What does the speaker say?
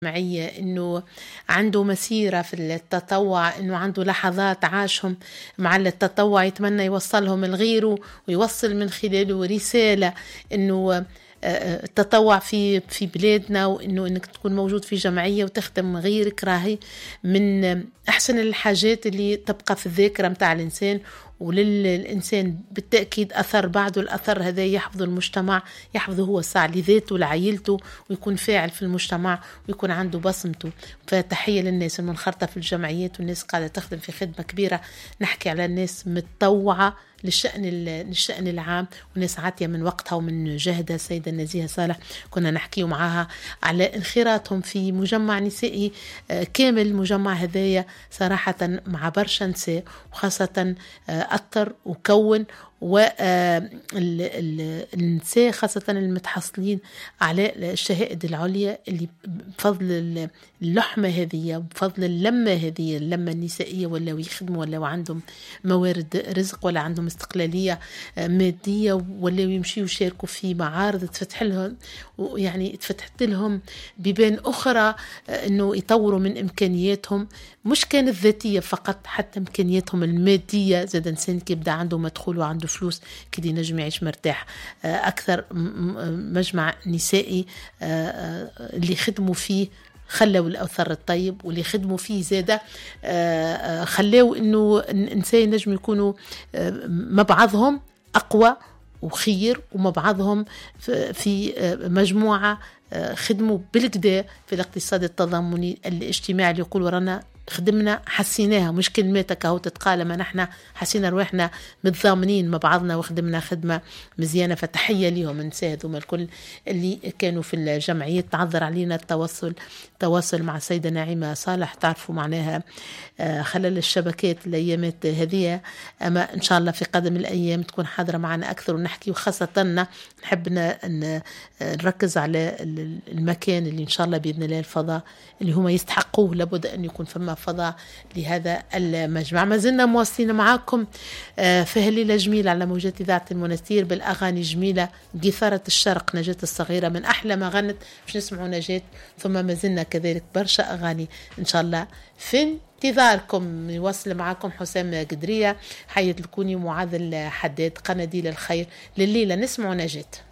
معية، إنه عنده مسيرة في التطوع، إنه عنده لحظات عاشهم مع التطوع يتمنى يوصلهم لغيره ويوصل من خلاله رسالة إنه التطوع في بلادنا، وإنه إنك تكون موجود في جمعية وتخدم غيرك راهي من أحسن الحاجات اللي تبقى في الذاكرة متاع الإنسان. وللإنسان بالتأكيد أثر، بعده الأثر هذا يحفظ المجتمع، يحفظه هو ساعة لذاته لعائلته، ويكون فاعل في المجتمع ويكون عنده بصمته. فتحية للناس المنخرطة في الجمعيات والناس قاعدة تخدم في خدمة كبيرة. نحكي على الناس متطوعة للشأن العام، وناس عاتية من وقتها ومن جهدها. السيدة نزيهة صالح كنا نحكي معها على انخراطهم في مجمع نسائي كامل. المجمع هذايا صراحة مع برشا نساء، وخاصة أثر وكون، والنساء خاصة المتحصلين على الشهائد العليا اللي بفضل اللحمة هذه، بفضل اللمة هذه، اللمة النسائية، ولا يخدموا ولا عندهم موارد رزق، ولا عندهم استقلالية مادية، ولا يمشيوا يشاركوا في معارض تفتح لهم، يعني تفتحت لهم بيبان أخرى إنه يطوروا من إمكانياتهم، مش كانت ذاتية فقط، حتى إمكانياتهم المادية. زاد إنسان كيبدأ عنده مدخول وعنده فلوس كده ينجم يعيش مرتاح أكثر. مجمع نسائي اللي خدموا فيه خلوا الأثر الطيب، واللي خدموا فيه زادة خلوا إنه الإنسان نجم يكونوا مبعضهم أقوى وخير، ومبعضهم في مجموعة خدموا بالكدا في الاقتصاد التضامني الاجتماعي، اللي يقول ورانا خدمنا حسيناها، مش كلماتك اهو تتقال، ما نحن حسينا روحنا متضامنين مع بعضنا وخدمنا خدمة مزيانة. فتحية ليهم نساعدهم الكل اللي كانوا في الجمعية. تعذر علينا التواصل مع السيدة نعيمة صالح، تعرفوا معناها خلال الشبكات الأيامات هذه، أما إن شاء الله في قدم الأيام تكون حاضرة معنا أكثر ونحكي. وخاصة نحب نركز على المكان اللي إن شاء الله بإذن الله الفضاء اللي هم يستحقوه، لابد أن يكون فما فضاء لهذا المجمع. ما زلنا مواصلين معاكم في هالليلة جميلة على موجات إذاعة المنستير بالأغاني جميلة. قيثارة الشرق نجاة الصغيرة من أحلى ما غنت، مش نسمعوا نجاة، ثم ما زلنا كذلك برشا أغاني إن شاء الله في انتظاركم. يوصل معكم حسام قدرية، حياة الكوني، معاذ الحداد، قناديل الخير. لليلة نسمعوا نجاة.